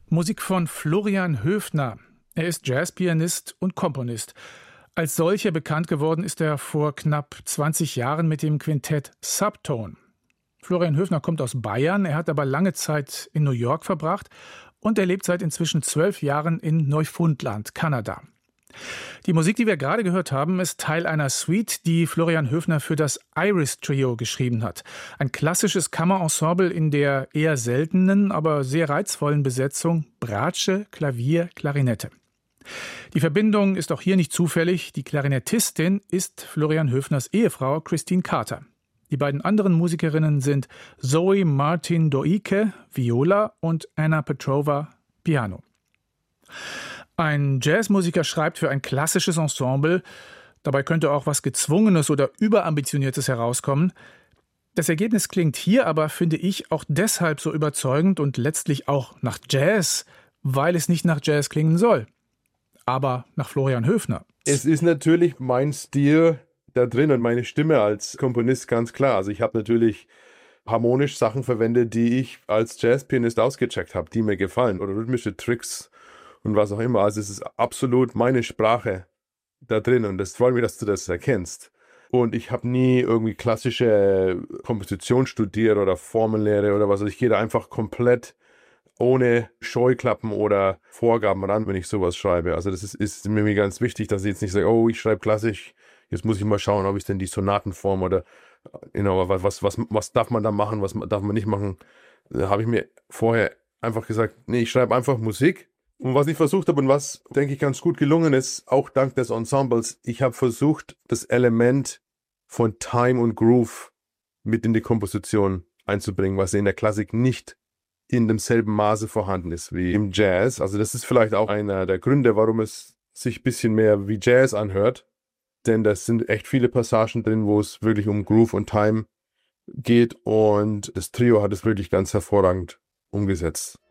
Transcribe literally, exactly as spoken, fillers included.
Musik von Florian Höfner. Er ist Jazzpianist und Komponist. Als solcher bekannt geworden ist er vor knapp zwanzig Jahren mit dem Quintett Subtone. Florian Höfner kommt aus Bayern, er hat aber lange Zeit in New York verbracht und er lebt seit inzwischen zwölf Jahren in Neufundland, Kanada. Die Musik, die wir gerade gehört haben, ist Teil einer Suite, die Florian Höfner für das Iris Trio geschrieben hat. Ein klassisches Kammerensemble in der eher seltenen, aber sehr reizvollen Besetzung Bratsche, Klavier, Klarinette. Die Verbindung ist auch hier nicht zufällig. Die Klarinettistin ist Florian Höfners Ehefrau Christine Carter. Die beiden anderen Musikerinnen sind Zoe Martin-Doike, Viola und Anna Petrova, Piano. Ein Jazzmusiker schreibt für ein klassisches Ensemble. Dabei könnte auch was Gezwungenes oder Überambitioniertes herauskommen. Das Ergebnis klingt hier aber, finde ich, auch deshalb so überzeugend und letztlich auch nach Jazz, weil es nicht nach Jazz klingen soll, aber nach Florian Höfner. Es ist natürlich mein Stil da drin und meine Stimme als Komponist ganz klar. Also ich habe natürlich harmonisch Sachen verwendet, die ich als Jazzpianist ausgecheckt habe, die mir gefallen, oder rhythmische Tricks und was auch immer. Also es ist absolut meine Sprache da drin und es freut mich, dass du das erkennst. Und ich habe nie irgendwie klassische Komposition studiert oder Formellehre oder was. Also ich gehe da einfach komplett ohne Scheuklappen oder Vorgaben ran, wenn ich sowas schreibe. Also das ist, ist mir ganz wichtig, dass ich jetzt nicht sage, oh, ich schreibe klassisch, jetzt muss ich mal schauen, ob ich denn die Sonatenform oder you know, was, was, was darf man da machen, was darf man nicht machen. Da habe ich mir vorher einfach gesagt, nee, ich schreibe einfach Musik. Und was ich versucht habe und was, denke ich, ganz gut gelungen ist, auch dank des Ensembles, ich habe versucht, das Element von Time und Groove mit in die Komposition einzubringen, was in der Klassik nicht in demselben Maße vorhanden ist wie im Jazz. Also das ist vielleicht auch einer der Gründe, warum es sich ein bisschen mehr wie Jazz anhört, denn das sind echt viele Passagen drin, wo es wirklich um Groove und Time geht und das Trio hat es wirklich ganz hervorragend umgesetzt.